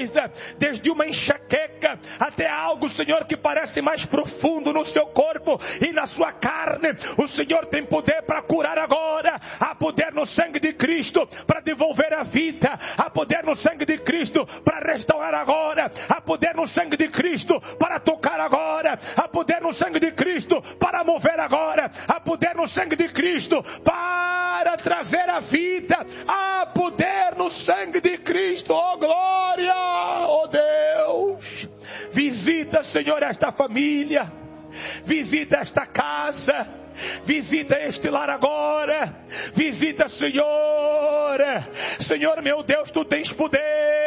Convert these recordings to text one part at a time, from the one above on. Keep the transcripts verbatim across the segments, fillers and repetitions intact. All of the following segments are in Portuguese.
coisa, desde uma enxaqueca até algo, Senhor, que parece mais profundo no seu corpo e na sua carne. O Senhor tem poder para curar agora. Há poder no sangue de Cristo para devolver a vida. Há poder no sangue de Cristo para restaurar agora. Há poder no sangue de Cristo para tocar agora. Há poder no sangue de Cristo para mover agora. Há poder no sangue de Cristo para trazer a vida. Há poder no sangue de Cristo. Oh glória, oh Deus. Visita, Senhor, esta família. Visita esta casa. Visita este lar agora. Visita, Senhor. Senhor, meu Deus, tu tens poder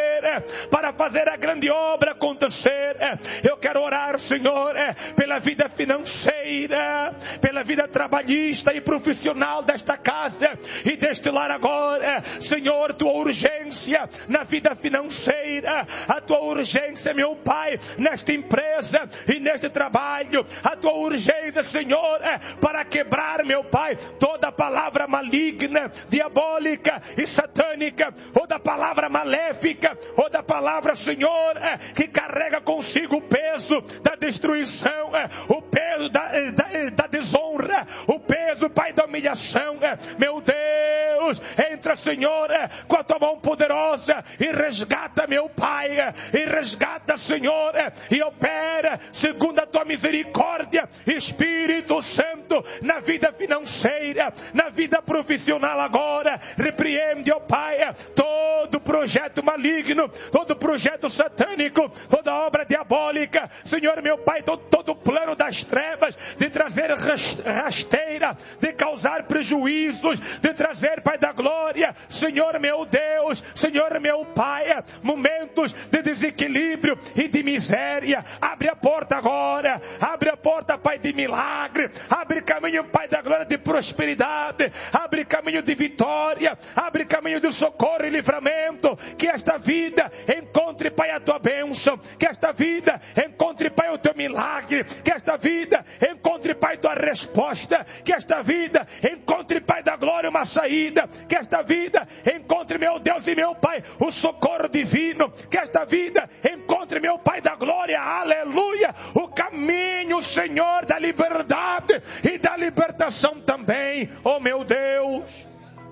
para fazer a grande obra acontecer. Eu quero orar, Senhor, pela vida financeira, pela vida trabalhista e profissional desta casa e deste lar agora. Senhor, tua urgência na vida financeira, a tua urgência, meu Pai, nesta empresa e neste trabalho, a tua urgência, Senhor, para quebrar, meu Pai, toda palavra maligna, diabólica e satânica, ou da palavra maléfica, ou da palavra, Senhor, que carrega consigo o peso da destruição, o peso da, da, da desonra, o peso, Pai, da humilhação. Meu Deus, entra, Senhor, com a tua mão poderosa e resgata, meu Pai, e resgata, Senhor, e opera segundo a tua misericórdia, Espírito Santo, na vida financeira, na vida profissional agora. Repreende, ó Pai, todo projeto maligno, todo projeto satânico, toda obra diabólica, Senhor, meu Pai, todo, todo plano das trevas de trazer rasteira, de causar prejuízos, de trazer, Pai da glória, Senhor, meu Deus, Senhor, meu Pai, momentos de desequilíbrio e de miséria. Abre a porta agora, abre a porta, Pai, de milagre, abre caminho, Pai da glória, de prosperidade, abre caminho de vitória, abre caminho de socorro e livramento. Que esta vida encontre, Pai, a tua bênção, que esta vida encontre, Pai, o teu milagre, que esta vida encontre, Pai, tua resposta, que esta vida encontre, Pai da glória, uma saída, que esta vida encontre, meu Deus e meu Pai, o socorro divino, que esta vida encontre, meu Pai da glória, aleluia, o caminho, Senhor, da liberdade e da libertação também. Oh meu Deus,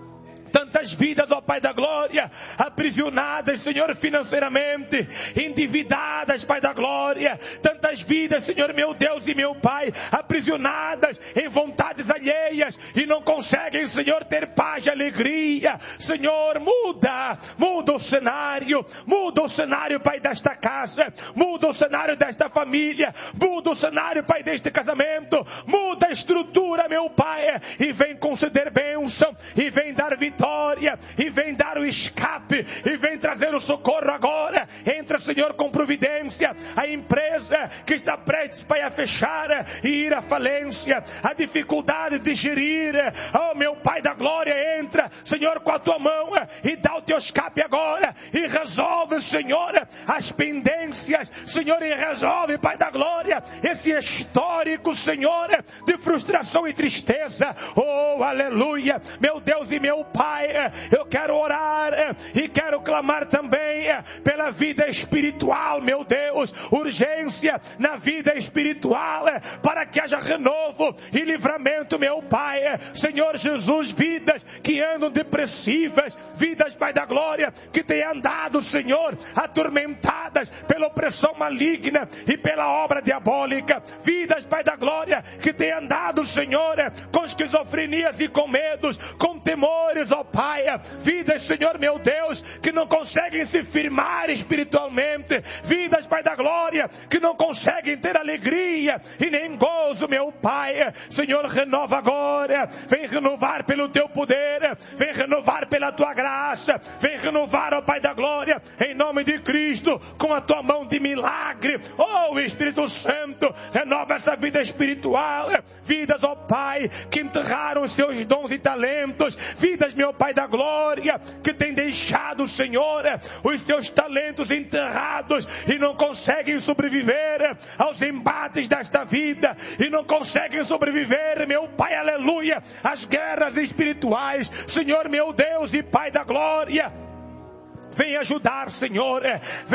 tantas vidas, ó Pai da glória, aprisionadas, Senhor, financeiramente, endividadas, Pai da glória. Tantas vidas, Senhor, meu Deus e meu Pai, aprisionadas em vontades alheias e não conseguem, Senhor, ter paz e alegria. Senhor, muda, muda o cenário, muda o cenário, Pai, desta casa, muda o cenário desta família, muda o cenário, Pai, deste casamento, muda a estrutura, meu Pai, e vem conceder bênção, e vem dar vitória, e vem dar o escape, e vem trazer o socorro agora. Entra, Senhor, com providência. A empresa que está prestes, Pai, a fechar e ir à falência, a dificuldade de gerir, oh meu Pai da glória, entra, Senhor, com a tua mão e dá o teu escape agora, e resolve, Senhor, as pendências, Senhor, e resolve, Pai da glória, esse histórico, Senhor, de frustração e tristeza. Oh, aleluia, meu Deus e meu Pai, eu quero orar e quero clamar também pela vida espiritual, meu Deus, urgência na vida espiritual, para que haja renovo e livramento, meu Pai. Senhor Jesus, vidas que andam depressivas, vidas, Pai da glória, que têm andado, Senhor, atormentadas pela opressão maligna e pela obra diabólica, vidas, Pai da glória, que têm andado, Senhor, com esquizofrenias e com medos, com temores, ó Pai, vidas, Senhor, meu Deus, que não conseguem se firmar espiritualmente, vidas, Pai da glória, que não conseguem ter alegria e nem gozo, meu Pai. Senhor, renova agora, vem renovar pelo teu poder, vem renovar pela tua graça, vem renovar, ó Pai da glória, em nome de Cristo, com a tua mão de milagre. Oh Espírito Santo, renova essa vida espiritual, vidas, ó Pai, que enterraram os seus dons e talentos, vidas, meu Pai da glória, que tem deixado, Senhor, os seus talentos enterrados e não conseguem sobreviver aos embates desta vida, e não conseguem sobreviver, meu Pai, aleluia, às guerras espirituais. Senhor, meu Deus e Pai da glória, vem ajudar, Senhor,